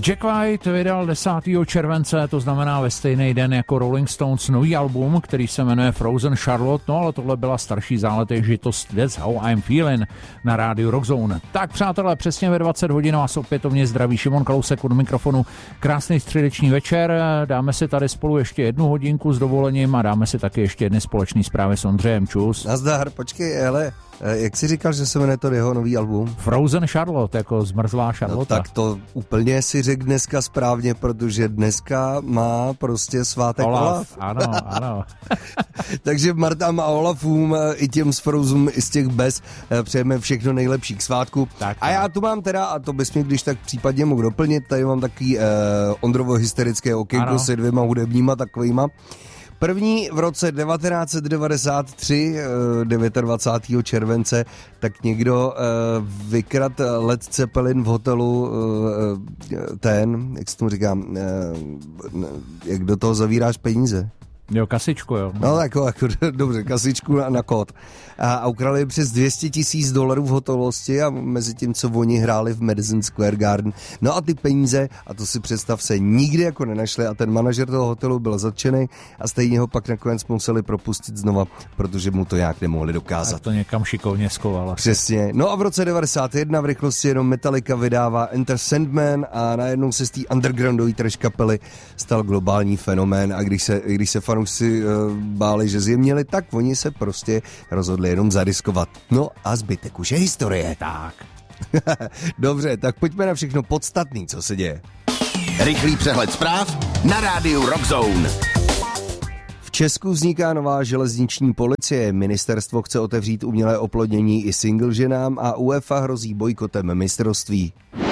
Jack White vydal 10. července, to znamená ve stejný den jako Rolling Stones, nový album, který se jmenuje Frozen Charlotte, no ale tohle byla starší záležitost That's How I'm Feeling na rádiu Rockzone. Tak přátelé, přesně ve 20 hodin vás opětovně zdraví Šimon Kalousek od mikrofonu. Krásný středeční večer, dáme si tady spolu ještě 1 hodinku s dovolením a dáme si taky ještě jedny společný zprávy s Ondřejem. Čus. Nazdar, počkej, hele, jak jsi říkal, že se jmenuje to jeho nový album? Frozen Charlotte, jako zmrzlá Charlotte. No, tak to úplně si řekl dneska správně, protože dneska má prostě svátek Olaf. Ano. Takže Martám a Olafům, i těm z Frozen, i z těch bez, přejeme všechno nejlepší k svátku. Tak. A já tu mám teda, a to bys mě když tak případně mohl doplnit, tady mám takový Ondrovo hysterické okénko se 2 hudebníma takovýma. První v roce 1993, 29. července, tak někdo vykradl Led Zeppelin v hotelu jak se tomu říkám, jak do toho zavíráš peníze. Jo, kasičku, jo. No jako dobře, kasičku na kód. A ukradli přes $200,000 v hotovosti a mezi tím, co oni hráli v Madison Square Garden. No a ty peníze, a to si představ, se nikdy jako nenašli a ten manažer toho hotelu byl zatčený a stejně ho pak nakonec museli propustit znova, protože mu to nějak nemohli dokázat. A to někam šikovně skovala. Přesně. No a v roce 91 v rychlosti jenom Metallica vydává Enter Sandman a najednou se z té undergroundové trash kapely stal globální fenomén a když se fanoušci báli, že zjemněli, tak oni se prostě rozhodli jenom zariskovat. No a zbytek už je historie. Tak. Dobře, tak pojďme na všechno podstatný, co se děje. Rychlý přehled zpráv na rádiu Rockzone. V Česku vzniká nová železniční policie. Ministerstvo chce otevřít umělé oplodnění i single ženám a UEFA hrozí bojkotem mistrovství.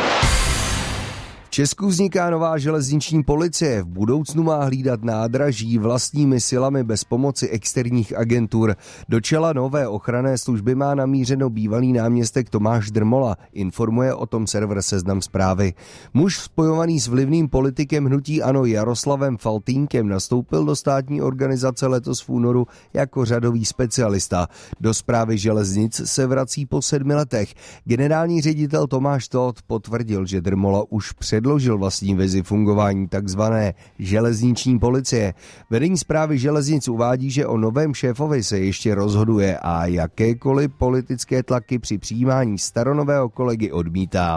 V Česku vzniká nová železniční policie. V budoucnu má hlídat nádraží vlastními silami bez pomoci externích agentur. Do čela nové ochranné služby má namířeno bývalý náměstek Tomáš Drmola. Informuje o tom server Seznam Zprávy. Muž spojovaný s vlivným politikem hnutí ANO Jaroslavem Faltýnkem nastoupil do státní organizace letos v únoru jako řadový specialista. Do správy železnic se vrací po 7 letech. Generální ředitel Tomáš Todt potvrdil, že Drmola už předložil vlastní vizi fungování takzvané železniční policie. Vedení správy železnic uvádí, že o novém šéfovi se ještě rozhoduje a jakékoliv politické tlaky při přijímání staronového kolegy odmítá.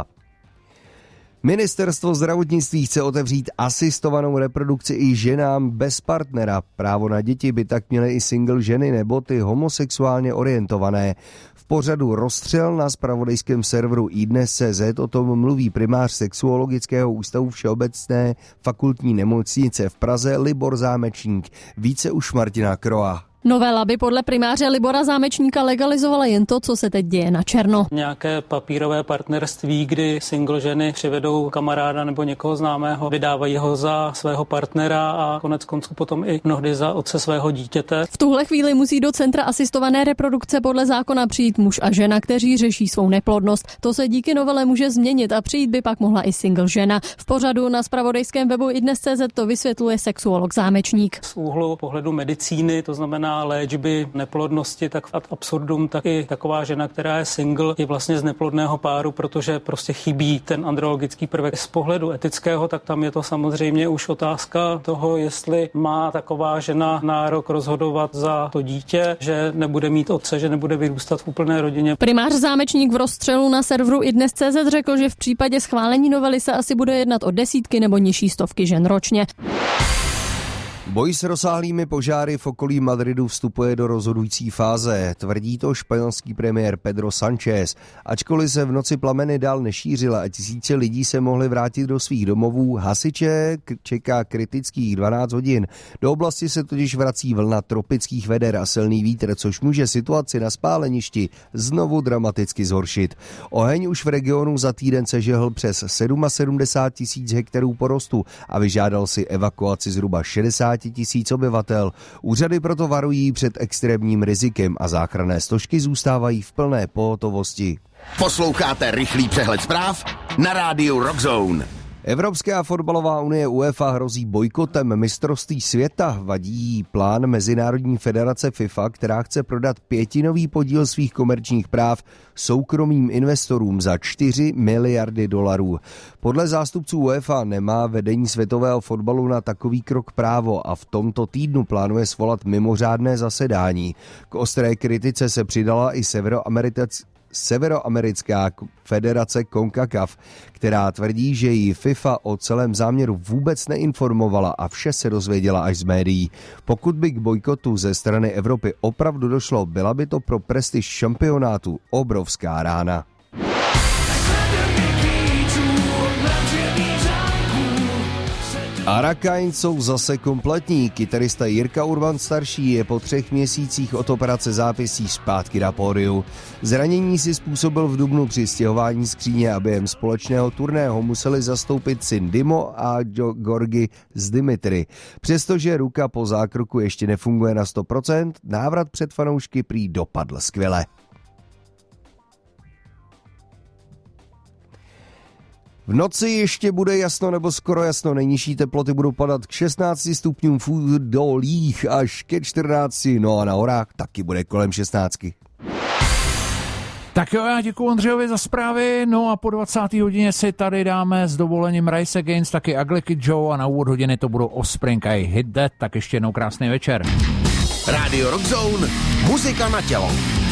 Ministerstvo zdravotnictví chce otevřít asistovanou reprodukci i ženám bez partnera. Právo na děti by tak měly i single ženy nebo ty homosexuálně orientované. V pořadu Rozstřel na zpravodajském serveru iDnes.cz o tom mluví primář Sexuologického ústavu Všeobecné fakultní nemocnice v Praze Libor Zámečník. Více už Martina Kroa. Novela by podle primáře Libora Zámečníka legalizovala jen to, co se teď děje na černo. Nějaké papírové partnerství, kdy single ženy přivedou kamaráda nebo někoho známého, vydávají ho za svého partnera a konec konců potom i mnohdy za otce svého dítěte. V tuhle chvíli musí do centra asistované reprodukce podle zákona přijít muž a žena, kteří řeší svou neplodnost. To se díky novele může změnit a přijít by pak mohla i single žena. V pořadu na zpravodajském webu iDnes.cz to vysvětluje sexuolog Zámečník. Z úhlu pohledu medicíny, to znamená léčby neplodnosti, tak ad absurdum, tak i taková žena, která je single, je vlastně z neplodného páru, protože prostě chybí ten andrologický prvek. Z pohledu etického, tak tam je to samozřejmě už otázka toho, jestli má taková žena nárok rozhodovat za to dítě, že nebude mít otce, že nebude vyrůstat v úplné rodině. Primář Zámečník v Rozstřelu na serveru iDnes.cz řekl, že v případě schválení novely se asi bude jednat o desítky nebo nižší stovky žen ročně. Boj s rozsáhlými požáry v okolí Madridu vstupuje do rozhodující fáze, tvrdí to španělský premiér Pedro Sánchez. Ačkoliv se v noci plameny dál nešířila a tisíce lidí se mohly vrátit do svých domovů, hasiče čeká kritických 12 hodin. Do oblasti se totiž vrací vlna tropických veder a silný vítr, což může situaci na spáleništi znovu dramaticky zhoršit. Oheň už v regionu za týden sežehl přes 77 000 hektarů porostu a vyžádal si evakuaci zhruba 60 000 obyvatel. Úřady proto varují před extrémním rizikem a záchranné složky zůstávají v plné pohotovosti. Posloucháte rychlý přehled zpráv na rádiu Rockzone. Evropská fotbalová unie UEFA hrozí bojkotem mistrovství světa. Vadí plán Mezinárodní federace FIFA, která chce prodat 5% podíl svých komerčních práv soukromým investorům za 4 miliardy dolarů. Podle zástupců UEFA nemá vedení světového fotbalu na takový krok právo a v tomto týdnu plánuje svolat mimořádné zasedání. K ostré kritice se přidala i Severoamerická federace CONCACAF, která tvrdí, že ji FIFA o celém záměru vůbec neinformovala a vše se dozvěděla až z médií. Pokud by k bojkotu ze strany Evropy opravdu došlo, byla by to pro prestiž šampionátu obrovská rána. Arakain jsou zase kompletní. Kytarista Jirka Urban starší je po 3 měsících od operace zápisí zpátky na pódiu. Zranění si způsobil v dubnu při stěhování skříně a během společného turného museli zastoupit syn Dimo a Gorgi z Dimitry. Přestože ruka po zákroku ještě nefunguje na 100%, návrat před fanoušky prý dopadl skvěle. V noci ještě bude jasno nebo skoro jasno, nejnižší teploty budou padat k 16 stupňům v dolích až ke 14, no a na horách taky bude kolem 16. Tak jo, já děkuju Ondřejovi za zprávy, no a po 20. hodině si tady dáme s dovolením Rise Against, taky Ugly Kid Joe a na úvod hodiny to budou Offspring a Hit That, tak ještě jednou krásný večer. Radio Rock Zone, muzika na tělo.